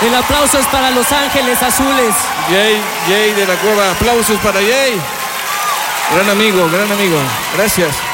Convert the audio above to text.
El aplauso es para Los Ángeles Azules. Jay de la Cueva, aplausos para Jay. Gran amigo, gran amigo. Gracias.